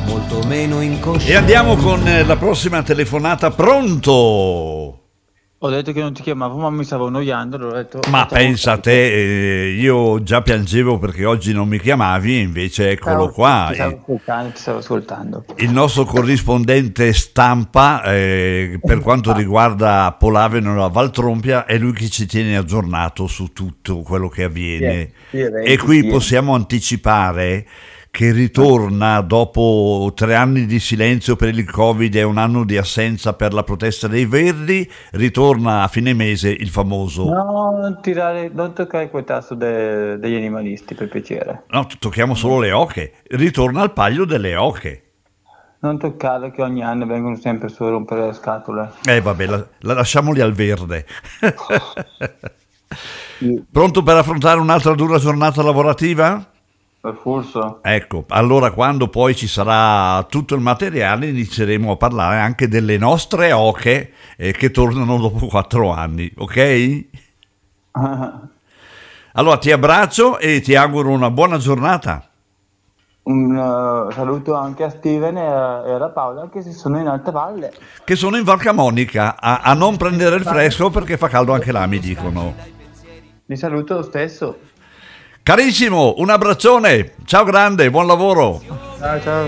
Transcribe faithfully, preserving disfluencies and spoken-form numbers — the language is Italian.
molto meno incosciente. E andiamo con la prossima telefonata. Pronto? Ho detto che non ti chiamavo, ma mi stavo annoiando. L'ho detto, Ma facciamo pensa a un te, eh, io già piangevo perché oggi non mi chiamavi, e invece eccolo Stavo- qua. Ti stavo Il, ascoltando, ti stavo ascoltando. il nostro corrispondente stampa, eh, per quanto riguarda Polaveno e la Valtrompia, è lui che ci tiene aggiornato su tutto quello che avviene. Sì, sì, eventi, E qui sì. possiamo anticipare che ritorna dopo tre anni di silenzio per il Covid e un anno di assenza per la protesta dei Verdi, ritorna a fine mese il famoso... No, non tirare, non toccare quel tasto de- degli animalisti, per piacere. No, tocchiamo solo le oche. Ritorna al paio delle oche. Non toccarlo, che ogni anno vengono sempre su a rompere le scatole. Eh vabbè, la, la lasciamoli al verde. Pronto per affrontare un'altra dura giornata lavorativa? Per furso. Ecco, allora quando poi ci sarà tutto il materiale inizieremo a parlare anche delle nostre oche eh, che tornano dopo quattro anni, ok? Allora ti abbraccio e ti auguro una buona giornata. Un uh, saluto anche a Steven e a, e a Paola che si sono in Alta Valle. Che sono in Val Camonica a, a non prendere il fresco perché fa caldo anche là, mi dicono. Vi saluto lo stesso. Carissimo, un abbraccione, ciao grande, buon lavoro. Ciao, ciao.